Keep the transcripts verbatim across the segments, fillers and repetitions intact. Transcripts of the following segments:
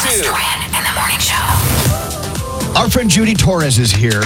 Elvis Duran in the morning show. Our friend Judy Torres is here.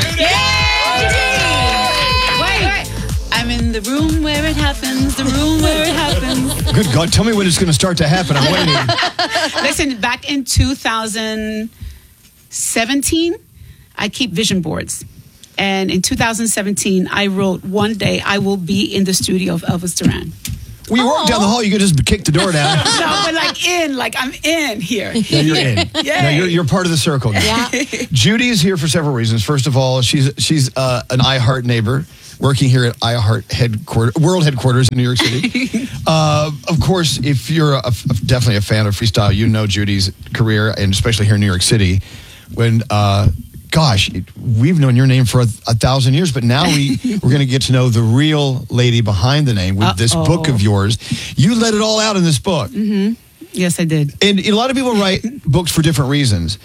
Wait, I'm in the room where it happens, the room where it happens. Good God, tell me when it's going to start to happen. I'm waiting. Listen, back in two thousand seventeen, I keep vision boards. And in two thousand seventeen, I wrote, one day I will be in the studio of Elvis Duran. Well, you walk down the hall, you could just kick the door down. No, but like in, like I'm in here. Yeah, you're in. Yeah. No, you're, you're part of the circle now. Yeah. Judy is here for several reasons. First of all, she's she's uh, an iHeart neighbor, working here at iHeart headquarters, world headquarters in New York City. uh, of course, if you're a, a, definitely a fan of freestyle, you know Judy's career, and especially here in New York City. When, uh, gosh, we've known your name for a, a thousand years, but now we, we're going to get to know the real lady behind the name with Uh-oh. this book of yours. You let it all out in this book. Mm-hmm. Yes, I did. And a lot of people write books for different reasons.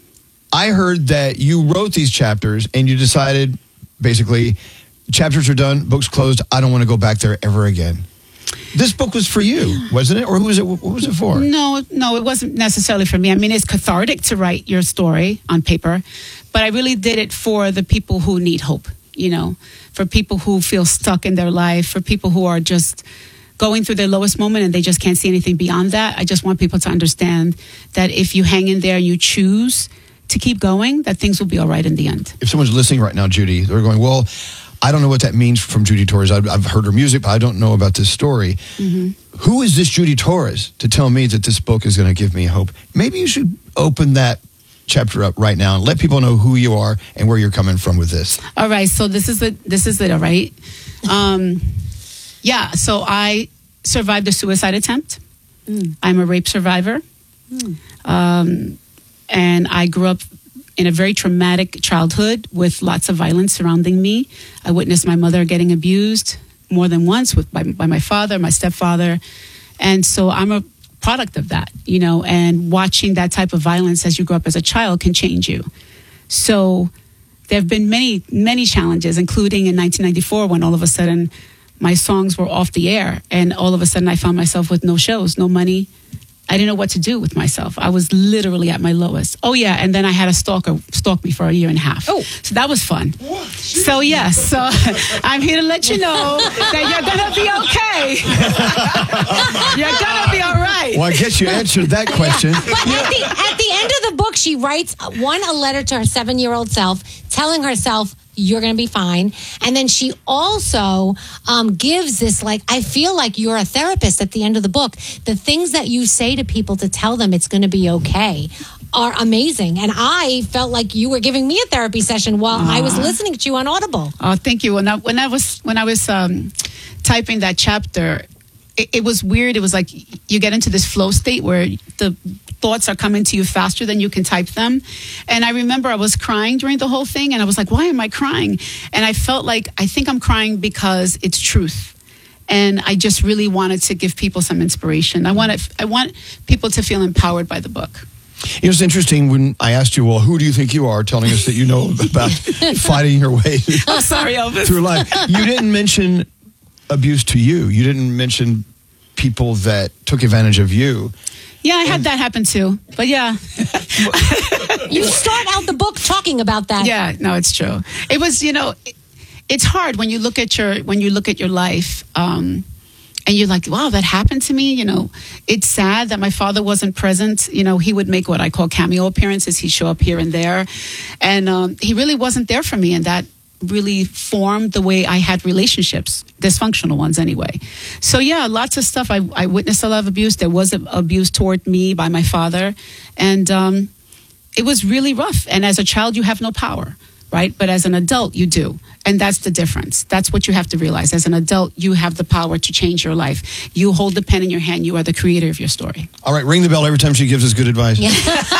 I heard that you wrote these chapters and you decided, basically, chapters are done, books closed, I don't want to go back there ever again. This book was for you, wasn't it? Or who was it? What was it for? No, no, it wasn't necessarily for me. I mean, it's cathartic to write your story on paper, but I really did it for the people who need hope, you know, for people who feel stuck in their life, for people who are just going through their lowest moment and they just can't see anything beyond that. I just want people to understand that if you hang in there and you choose to keep going, that things will be all right in the end. If someone's listening right now, Judy, they're going, well, I don't know what that means from Judy Torres. I've, I've heard her music, but I don't know about this story. Mm-hmm. Who is this Judy Torres to tell me that this book is going to give me hope? Maybe you should open that chapter up right now and let people know who you are and where you're coming from with this. All right, so this is it. This is it. All right. Um, yeah. So I survived a suicide attempt. Mm. I'm a rape survivor, mm. um, and I grew up in a very traumatic childhood with lots of violence surrounding me. I witnessed my mother getting abused more than once with by, by my father, my stepfather. And so I'm a product of that, you know, and watching that type of violence as you grow up as a child can change you. So there have been many, many challenges, including in nineteen ninety-four when all of a sudden my songs were off the air and all of a sudden I found myself with no shows, no money. I didn't know what to do with myself. I was literally at my lowest. Oh, yeah. And then I had a stalker stalk me for a year and a half. Oh. So that was fun. What? So, yes. So I'm here to let you know that you're going to be okay. You're going to be all right. Well, I guess you answered that question. But at the, at the end of the book, she writes, one, a letter to her seven-year-old self, telling herself, you're going to be fine. And then she also um, gives this, like, I feel like you're a therapist at the end of the book. The things that you say to people to tell them it's going to be okay are amazing. And I felt like you were giving me a therapy session while uh, I was listening to you on Audible. Oh, thank you. When I, when I was, when I was um, typing that chapter, it, it was weird. It was like you get into this flow state where the thoughts are coming to you faster than you can type them. And I remember I was crying during the whole thing and I was like, why am I crying? And I felt like, I think I'm crying because it's truth. And I just really wanted to give people some inspiration. I wanted, I want people to feel empowered by the book. You know, it's interesting when I asked you, well, who do you think you are, telling us that you know about fighting your way oh, sorry, Elvis. through life. You didn't mention abuse to you. You didn't mention people that took advantage of you. Yeah, I had that happen too. But yeah. You start out the book talking about that. Yeah, no, it's true. It was, you know, it, it's hard when you look at your when you look at your life um, and you're like, wow, that happened to me. You know, it's sad that my father wasn't present. You know, he would make what I call cameo appearances. He'd show up here and there. And um, he really wasn't there for me. And that really formed the way I had relationships, dysfunctional ones anyway. So yeah, lots of stuff. I, I witnessed a lot of abuse. There was abuse toward me by my father. And um, it was really rough. And as a child, you have no power, right? But as an adult, you do. And that's the difference. That's what you have to realize. As an adult, you have the power to change your life. You hold the pen in your hand. You are the creator of your story. All right, ring the bell every time she gives us good advice. Yeah.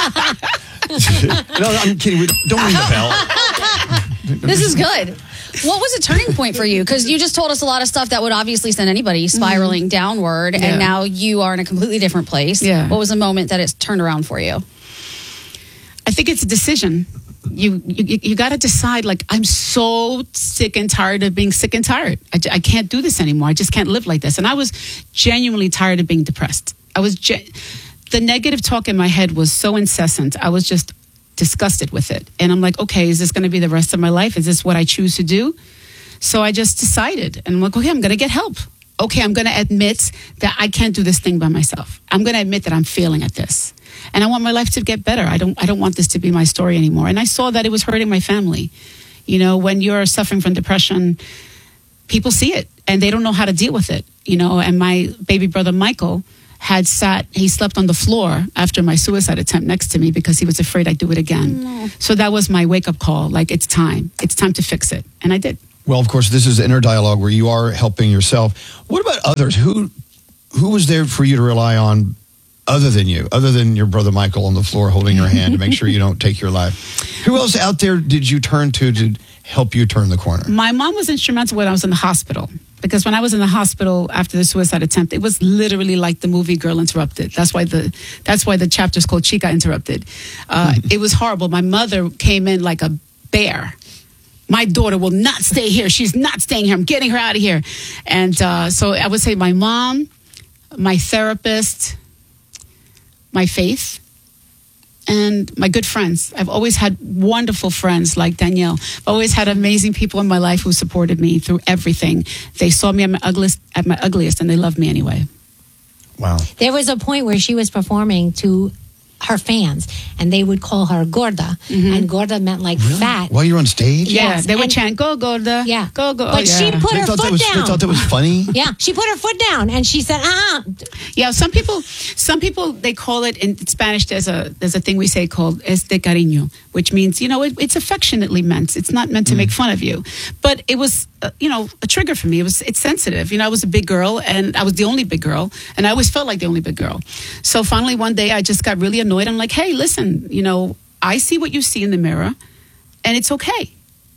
No, I'm kidding. Don't ring the bell. This is good. What was a turning point for you? Because you just told us a lot of stuff that would obviously send anybody spiraling mm-hmm. downward, yeah. and now you are in a completely different place. Yeah. What was a moment that it's turned around for you? I think it's a decision. You you, you got to decide, like, I'm so sick and tired of being sick and tired. I, I can't do this anymore. I just can't live like this. And I was genuinely tired of being depressed. I was... Ge- the negative talk in my head was so incessant. I was just disgusted with it. And I'm like, okay, is this going to be the rest of my life? Is this what I choose to do? So I just decided. And I'm like, okay, I'm going to get help. Okay, I'm going to admit that I can't do this thing by myself. I'm going to admit that I'm failing at this. And I want my life to get better. I don't I don't want this to be my story anymore. And I saw that it was hurting my family. You know, when you're suffering from depression, people see it and they don't know how to deal with it. You know, and my baby brother Michael had sat, he slept on the floor after my suicide attempt next to me because he was afraid I'd do it again. No. So that was my wake-up call. Like, it's time. It's time to fix it. And I did. Well, of course, this is inner dialogue where you are helping yourself. What about others? Who who was there for you to rely on other than you, other than your brother Michael on the floor holding your hand to make sure you don't take your life? Who else out there did you turn to to help you turn the corner? My mom was instrumental when I was in the hospital. Because when I was in the hospital after the suicide attempt, it was literally like the movie Girl Interrupted. That's why the that's why the chapter is called Chica Interrupted. Uh, it was horrible. My mother came in like a bear. My daughter will not stay here. She's not staying here. I'm getting her out of here. And uh, so I would say my mom, my therapist, my faith, and my good friends. I've always had wonderful friends like Danielle. I've always had amazing people in my life who supported me through everything. They saw me at my ugliest, at my ugliest, and they loved me anyway. Wow. There was a point where she was performing to her fans, and they would call her gorda, Mm-hmm. and gorda meant like fat. While you're on stage? Yeah, Yes, they would and- chant, go, Gorda. Yeah. Go, go. But oh, she yeah. put They her thought, that foot was, down. they thought that was funny? Yeah, she put her foot down, and she said, "Ah." Yeah, some people, some people, they call it in Spanish. There's a there's a thing we say called "es de cariño," which means, you know, it, it's affectionately meant. It's not meant to make fun of you, but it was, uh, you know, a trigger for me. It was it's sensitive. You know, I was a big girl, and I was the only big girl, and I always felt like the only big girl. So finally, one day, I just got really annoyed. I'm like, hey, listen, you know, I see what you see in the mirror, and it's okay.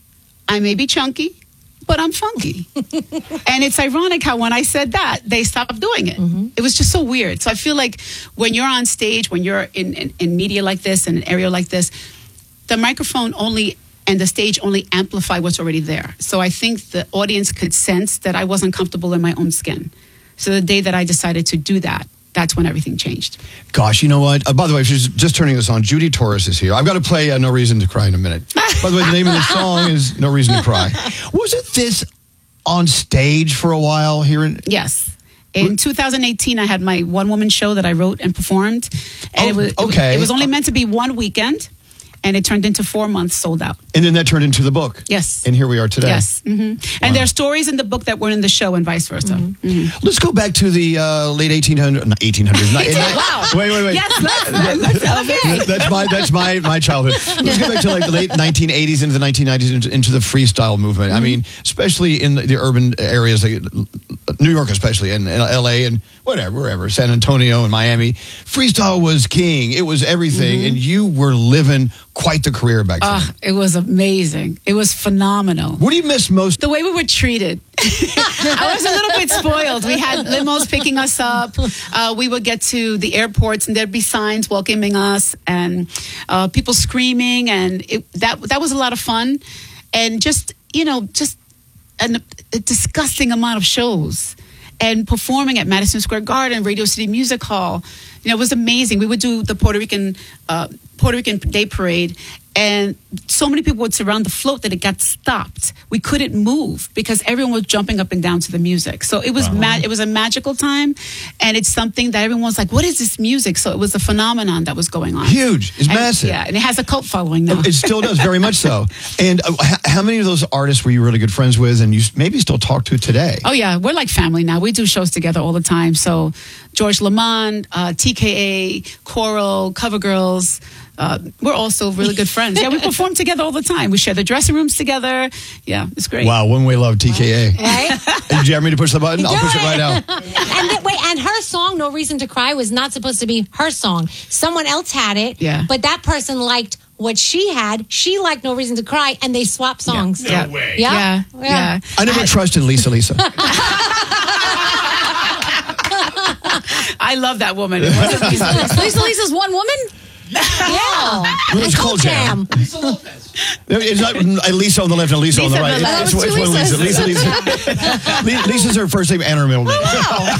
I may be chunky, but I'm funky. And it's ironic how when I said that, they stopped doing it. Mm-hmm. It was just so weird. So I feel like when you're on stage, when you're in, in, in media like this, in an area like this, the microphone only and the stage only amplify what's already there. So I think the audience could sense that I wasn't comfortable in my own skin. So the day that I decided to do that, that's when everything changed. Gosh, you know what? Uh, by the way, she's just turning this on. Judy Torres is here. I've got to play uh, No Reason to Cry in a minute. By the way, the name of the song is No Reason to Cry. Wasn't this on stage for a while here in... Yes. In two thousand eighteen, I had my one-woman show that I wrote and performed. And Oh, it was, okay. It was only meant to be one weekend, and it turned into four months sold out. And then that turned into the book. Yes. And here we are today. Yes. hmm And there are stories in the book that weren't in the show and vice versa. Mhm. Let's go back to the uh, late eighteen hundreds. Not eighteen hundreds. Not, Wow. Wait, wait, wait. Yes, let's, let's, okay. That's my that's my my childhood. Let's go back to like the late nineteen eighties into the nineteen nineties into, into the freestyle movement. I mean, especially in the, the urban areas, like New York, especially, and, and L A, and whatever, wherever, San Antonio and Miami. Freestyle was king. It was everything, and you were living quite the career back then. Ah, it was amazing. It was phenomenal. What do you miss most? The way we were treated. I was a little bit spoiled. We had limos picking us up. Uh, we would get to the airports and there'd be signs welcoming us and uh, people screaming. And it, that that was a lot of fun. And just, you know, just an, a disgusting amount of shows. And performing at Madison Square Garden, Radio City Music Hall. You know, it was amazing. We would do the Puerto Rican uh, Puerto Rican Day Parade, and so many people would surround the float that it got stopped. We couldn't move because everyone was jumping up and down to the music. So it was Wow. ma- it was a magical time, and it's something that everyone was like, "What is this music?" So it was a phenomenon that was going on. Huge. It's And- massive. Yeah, and it has a cult following now. It still does, very much so. And uh, h- how many of those artists were you really good friends with and you s- maybe still talk to today? Oh, yeah. We're like family now. We do shows together all the time. So George Lamond, uh, T K A, Coral, Covergirls. Uh, we're also really good friends. Yeah, we perform together all the time. We share the dressing rooms together. Yeah, it's great. Wow, one way love, T K A. Right? Did you have me to push the button? I'll Do push it it. right now. And th- wait, and her song "No Reason to Cry" was not supposed to be her song. Someone else had it. Yeah. But that person liked what she had. She liked "No Reason to Cry," and they swapped songs. Yeah. No way. Yeah. Yeah. Yeah. I never trusted Lisa Lisa. I love that woman. It wasn't Lisa. Lisa Lisa's one woman? Yeah. It's called Jam. It's not Lisa on the left and Lisa, on the Lisa right. on the left. It's, it's, it's one Lisa. Lisa, Lisa. Li- Lisa's her first name and her middle name.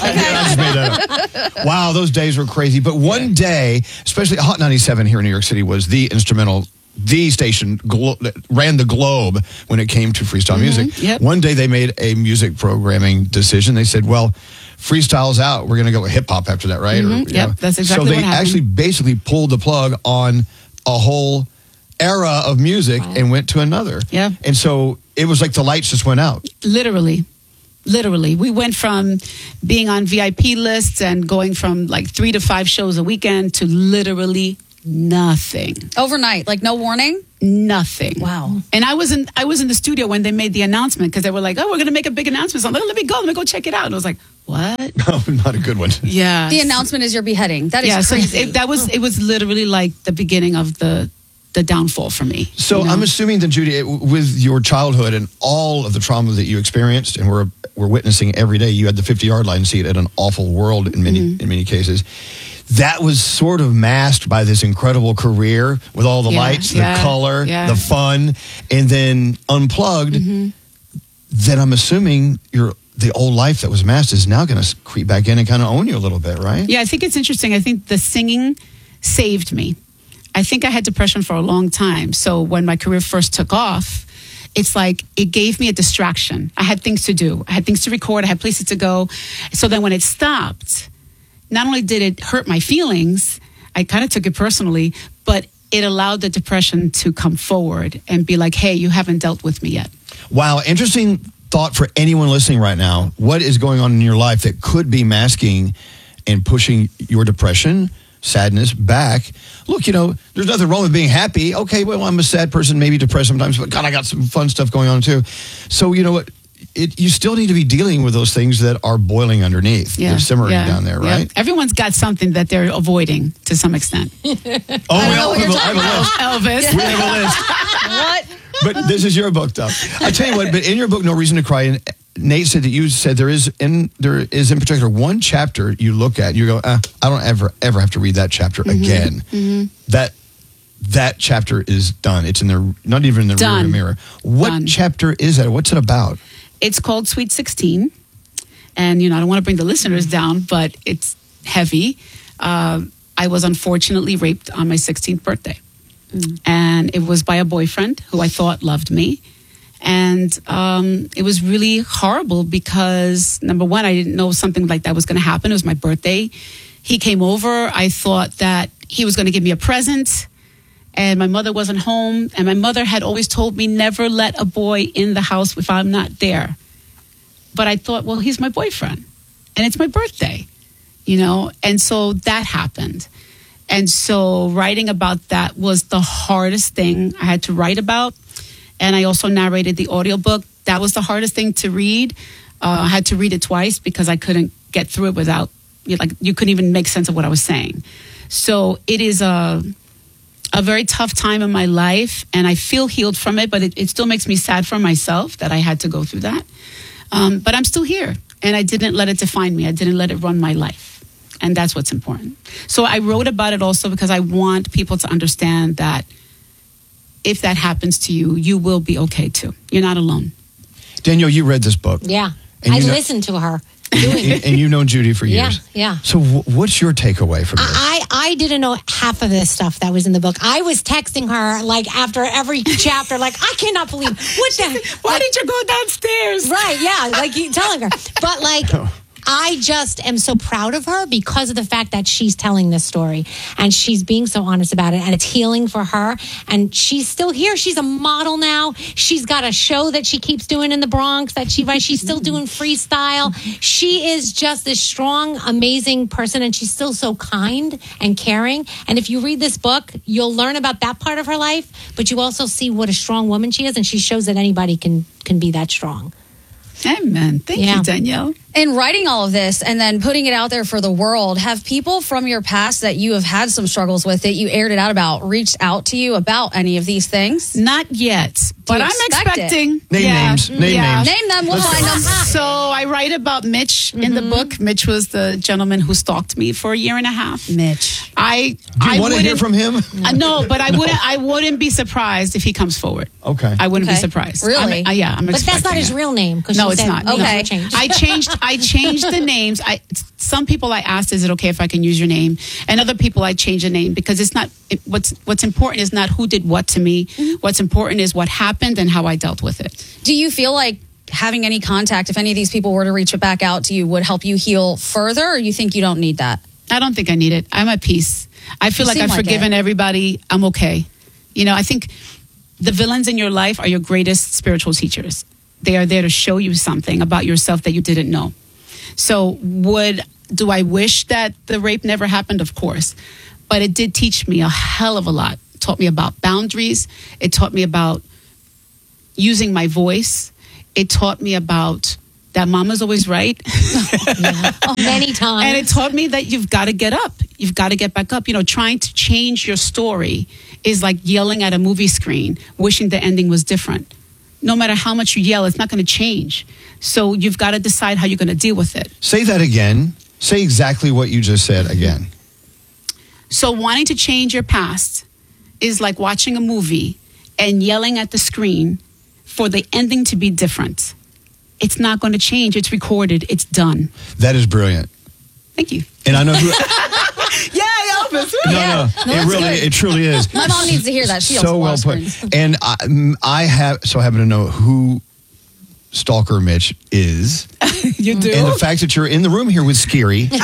I just made that up. Wow, those days were crazy. But one day, especially Hot ninety-seven here in New York City was the instrumental, the station glo- that ran the globe when it came to freestyle music. Yep. One day they made a music programming decision. They said, well, freestyle's out. We're going to go with hip hop after that, right? Or, you Yep, know. that's exactly So they what happened. actually basically pulled the plug on a whole era of music and went to another. Yeah. And so it was like the lights just went out. Literally. Literally. We went from being on V I P lists and going from like three to five shows a weekend to literally nothing. Overnight, like no warning? Nothing. Wow. And I was in I was in the studio when they made the announcement because they were like, oh, we're going to make a big announcement. So I'm like, let me go. Let me go check it out. And I was like, what? Oh, not a good one. Yeah. The announcement is your beheading. That is yeah, so crazy. it, that was it was literally like the beginning of the the downfall for me. So you know? I'm assuming that, Judy, it- with your childhood and all of the trauma that you experienced and we're, we're witnessing every day, you had the fifty-yard line seat at an awful world in many Mm-hmm. in many cases. That was sort of masked by this incredible career with all the Yeah, lights, yeah, the color, yeah. the fun, and then unplugged. Mm-hmm. Then I'm assuming your the old life that was masked is now going to creep back in and kind of own you a little bit, right? Yeah, I think it's interesting. I think the singing saved me. I think I had depression for a long time. So when my career first took off, it's like it gave me a distraction. I had things to do. I had things to record. I had places to go. So then when it stopped, not only did it hurt my feelings, I kind of took it personally, but it allowed the depression to come forward and be like, hey, you haven't dealt with me yet. Wow, interesting thought for anyone listening right now. What is going on in your life that could be masking and pushing your depression, sadness back? Look, you know, there's nothing wrong with being happy. Okay, well, I'm a sad person, maybe depressed sometimes, but God, I got some fun stuff going on too. So, you know what? It, you still need to be dealing with those things that are boiling underneath. They're simmering yeah, down there, yeah. right? Everyone's got something that they're avoiding to some extent. Oh, we all have a, I have a list. Elvis. We have a list. What? But this is your book, though. I tell you what. But in your book, No Reason to Cry, and Nate said that you said there is in there is in particular one chapter you look at, you go, uh, I don't ever ever have to read that chapter Mm-hmm. again. Mm-hmm. That that chapter is done. It's in the not even in the Done. rearview mirror. What Done. chapter is that? What's it about? It's called Sweet sixteen. And, you know, I don't want to bring the listeners down, but it's heavy. Uh, I was unfortunately raped on my sixteenth birthday. And it was by a boyfriend who I thought loved me. And um, it was really horrible because, number one, I didn't know something like that was going to happen. It was my birthday. He came over. I thought that he was going to give me a present. And my mother wasn't home. And my mother had always told me never let a boy in the house if I'm not there. But I thought, well, he's my boyfriend. And it's my birthday, you know? And so that happened. And so writing about that was the hardest thing I had to write about. And I also narrated the audiobook. That was the hardest thing to read. Uh, I had to read it twice because I couldn't get through it without, you know, like, you couldn't even make sense of what I was saying. So it is a, a very tough time in my life, and I feel healed from it, but it, it still makes me sad for myself that I had to go through that. Um, but I'm still here, and I didn't let it define me. I didn't let it run my life, and that's what's important. So I wrote about it also because I want people to understand that if that happens to you, you will be okay too. You're not alone. Danielle, you read this book. Yeah. And I you know- listened to her doing and, and you've known Judy for Yeah, years. yeah. So w- what's your takeaway from this? I, I didn't know half of this stuff that was in the book. I was texting her like after every chapter, like, I cannot believe what the Why like, did you go downstairs? right, yeah, like you telling her. But like I just am so proud of her because of the fact that she's telling this story and she's being so honest about it, and it's healing for her, and she's still here. She's a model now. She's got a show that she keeps doing in the Bronx that she right. She's still doing freestyle. She is just this strong, amazing person, and she's still so kind and caring. And if you read this book, you'll learn about that part of her life, but you also see what a strong woman she is, and she shows that anybody can can be that strong. Amen. Thank Yeah. you, Danielle. In writing all of this and then putting it out there for the world, have people from your past that you have had some struggles with that you aired it out about reached out to you about any of these things? Not yet, but you I'm expect it? expecting. Name yeah, names. Name yeah. names. Name them. We'll find them. So I write about Mitch in the book. Mitch was the gentleman who stalked me for a year and a half. Mitch. I Do you I want to hear wouldn't- from him? Uh, no, but I wouldn't. I wouldn't be surprised if he comes forward. Okay. I wouldn't Okay. be surprised. Really? I'm, uh, yeah, I'm. But that's not expecting his it. real name. No, it's not. Okay. Changed. I changed. I changed the names. I some people I asked, is it okay if I can use your name? And other people I changed the name because it's not. It, what's What's important is not who did what to me. What's important is what happened and how I dealt with it. Do you feel like having any contact, if any of these people were to reach it back out to you, would help you heal further, or you think you don't need that? I don't think I need it. I'm at peace. I feel You like seem I've like forgiven it. everybody. I'm okay. You know, I think the villains in your life are your greatest spiritual teachers. They are there to show you something about yourself that you didn't know. So would, do I wish that the rape never happened? Of course. But it did teach me a hell of a lot. It taught me about boundaries. It taught me about using my voice. It taught me about that mama's always right. Many times. And it taught me that you've got to get up. You've got to get back up. You know, trying to change your story is like yelling at a movie screen, wishing the ending was different. No matter how much you yell, it's not going to change. So you've got to decide how you're going to deal with it. Say that again. Say exactly what you just said again. So wanting to change your past is like watching a movie and yelling at the screen for the ending to be different. It's not going to change. It's recorded. It's done. That is brilliant. Thank you. And I know who. Yeah, Elvis. No, Yeah. no, No, it that's really, good. it truly is. My mom needs to hear that. She so also well lost put. friends. And I, mm, I have so happen to know who Stalker Mitch is, You do? and the fact that you're in the room here with Scary is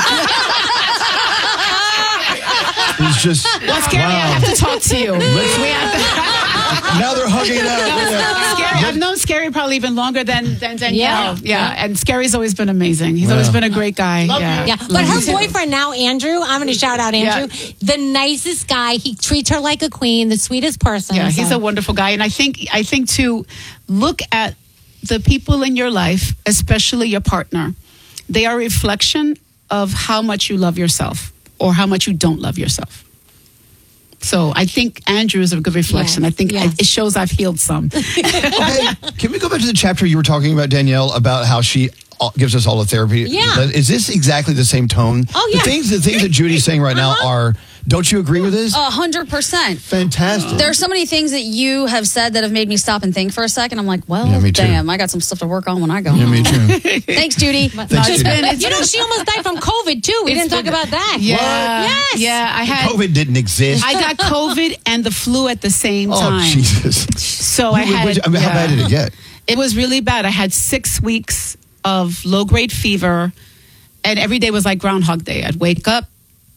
just Well, Scary, I wow. have to talk to you. Let's- We have to- Now they're hugging it out. Scary, I've known Scary probably even longer than, than Danielle. Yeah. Yeah. And Scary's always been amazing. He's Wow. always been a great guy. Yeah. Yeah, but Love her you too. boyfriend now, Andrew, I'm going to shout out Andrew, the nicest guy. He treats her like a queen, the sweetest person. Yeah, he's so. a wonderful guy. And I think, I think to look at the people in your life, especially your partner, they are a reflection of how much you love yourself or how much you don't love yourself. So I think Andrew is a good reflection. Yes, I think yes. it shows I've healed some. Okay, can we go back to the chapter you were talking about, Danielle, about how she uh, gives us all the therapy? Yeah. Is this exactly the same tone? Oh, yeah. The things, the things that Judy's saying right now Uh-huh. are. Don't you agree with this? A hundred percent. Fantastic. There's so many things that you have said that have made me stop and think for a second. I'm like, well, Yeah, me too. damn, I got some stuff to work on when I go Yeah, home. me too. Thanks, Judy. Thanks, it's Judy. been- it's You know, she almost died from COVID, too. We It's didn't talk been- about that. Yeah. Yes. Yeah. I had COVID didn't exist. I got COVID and the flu at the same oh, time. Jesus. So I Wait, wait, had. wait, I mean, How yeah. bad did it get? It was really bad. I had six weeks of low grade fever, and every day was like Groundhog Day. I'd wake up,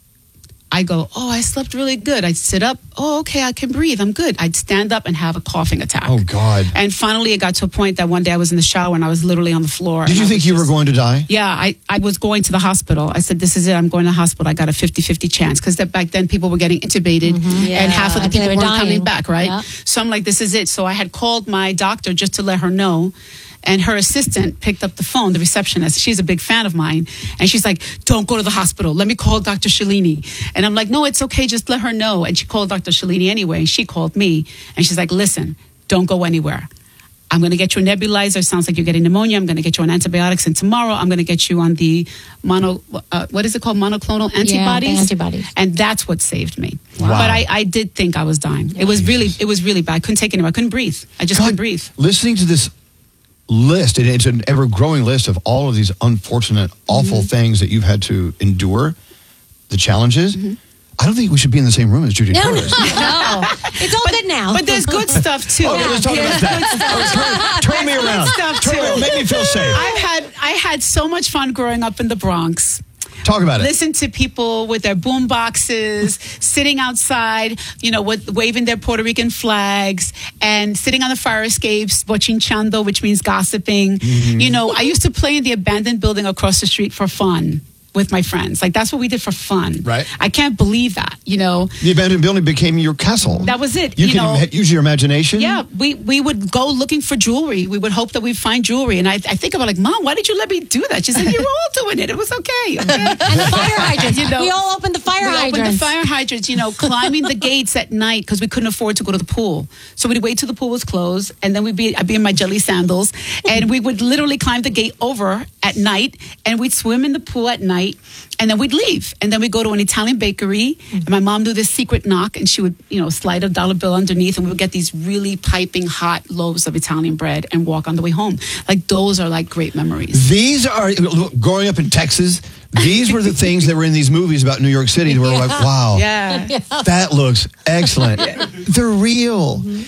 I go, oh, I slept really good. I'd sit up, oh, okay, I can breathe. I'm good. I'd stand up and have a coughing attack. Oh, God. And finally, it got to a point that one day I was in the shower and I was literally on the floor. Did and you I think was you were just- going to die? Yeah, I, I was going to the hospital. I said, this is it. I'm going to the hospital. I got a fifty-fifty chance because back then people were getting intubated and half of the I think they people were weren't coming dying. back, right? Yeah. So I'm like, this is it. So I had called my doctor just to let her know. And her assistant picked up the phone, the receptionist. She's a big fan of mine. And she's like, don't go to the hospital. Let me call Doctor Shalini. And I'm like, no, it's okay. Just let her know. And she called Doctor Shalini anyway. She called me. And she's like, listen, don't go anywhere. I'm going to get you a nebulizer. Sounds like you're getting pneumonia. I'm going to get you on antibiotics. And tomorrow I'm going to get you on the mono, uh, what is it called? Monoclonal antibodies. antibodies. And that's what saved me. Wow. But I, I did think I was dying. It was really, it was really bad. I couldn't take it anymore. I couldn't breathe. I just couldn't breathe. Listening to this list, and it's an ever-growing list of all of these unfortunate, awful Mm-hmm. things that you've had to endure, the challenges. Mm-hmm. I don't think we should be in the same room as Judy No, Torres. no. It's all good now. But there's good stuff too. Okay, let's talk about that. Oh, turn, turn me around. stuff, Turn me, too. make me feel safe. I've had I had so much fun growing up in the Bronx. Talk about it. Listen to people with their boom boxes, sitting outside, you know, with waving their Puerto Rican flags and sitting on the fire escapes, watching chando, which means gossiping. Mm-hmm. You know, I used to play in the abandoned building across the street for fun with my friends. Like that's what we did for fun. Right. I can't believe that. You know. The abandoned building became your castle. That was it. You, You can know- ima- use your imagination. Yeah, we, we would go looking for jewelry. We would hope that we'd find jewelry. And I, I think about like, Mom, why did you let me do that? She said, you were all doing it. It was okay. okay? And the fire hydrants. You know, we all opened the fire we hydrants. opened the fire hydrants, you know, climbing the gates at night because we couldn't afford to go to the pool. So we'd wait till the pool was closed, and then we'd be, I'd be in my jelly sandals, and we would literally climb the gate over at night, and we'd swim in the pool at night, and then we'd leave. And then we'd go to an Italian bakery, and my mom do this secret knock, and she would, you know, slide a dollar bill underneath, and we would get these really piping hot loaves of Italian bread and walk on the way home. Like, those are like great memories. These are, look, growing up in Texas, these were the things that were in these movies about New York City. Where we're like, wow, Yeah. that looks excellent. They're real.